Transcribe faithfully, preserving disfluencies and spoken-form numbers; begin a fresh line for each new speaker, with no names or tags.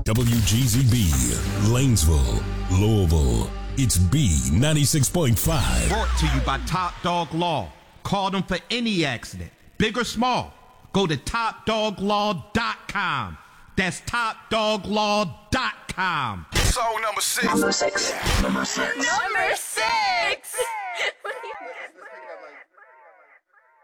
W G Z B, Lanesville, Louisville. It's B ninety-six point five.
Brought to you by Top Dog Law. Call them for any accident, big or small. Go to top dog law dot com. That's top dog law dot com.
Song number six.
Number six.
Number six.
Number six.